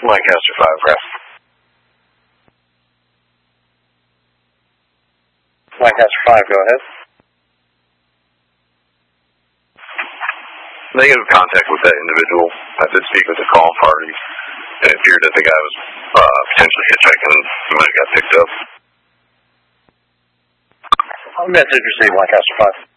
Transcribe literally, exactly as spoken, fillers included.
Lancaster five, rest. Lancaster five, go ahead. Negative contact with that individual. I did speak with the call party, and it appeared that the guy was uh, potentially hitchhiking and he might have got picked up. Message received, Lancaster five.